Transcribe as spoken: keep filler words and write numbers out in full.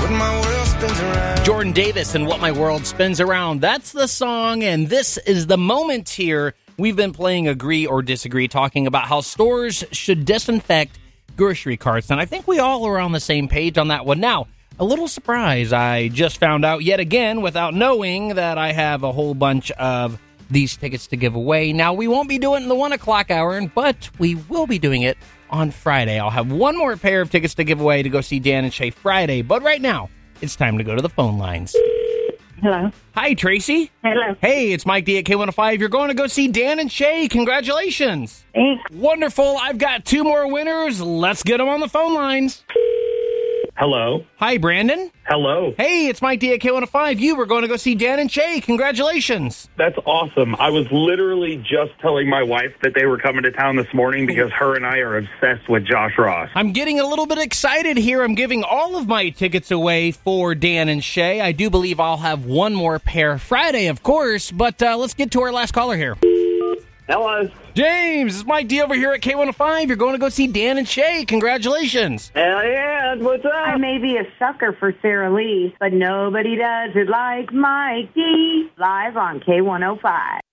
my world spins around. Jordan Davis and What My World Spins Around. That's the song, and this is the moment here. We've been playing Agree or Disagree, talking about how stores should disinfect grocery carts, and I think we all are on the same page on that one. Now, a little surprise, I just found out yet again, without knowing, that I have a whole bunch of these tickets to give away. Now, we won't be doing it in the one o'clock hour, but we will be doing it on Friday. I'll have one more pair of tickets to give away to go see Dan and Shay Friday, but right now, it's time to go to the phone lines. Hello. Hi, Tracy. Hello. Hey, it's Mike D at K one oh five. You're going to go see Dan and Shay. Congratulations. Thanks. Wonderful. I've got two more winners. Let's get them on the phone lines. Hello. Hi, Brandon. Hello. Hey, it's Mike D at K one oh five. You were going to go see Dan and Shay. Congratulations. That's awesome. I was literally just telling my wife that they were coming to town this morning because her and I are obsessed with Josh Ross. I'm getting a little bit excited here. I'm giving all of my tickets away for Dan and Shay. I do believe I'll have one more pair Friday, of course, but uh, let's get to our last caller here. Hello. James, it's Mike D over here at K one oh five. You're going to go see Dan and Shay. Congratulations. Hell yeah. What's up? I may be a sucker for Sarah Lee, but nobody does it like Mike D. Live on K one oh five.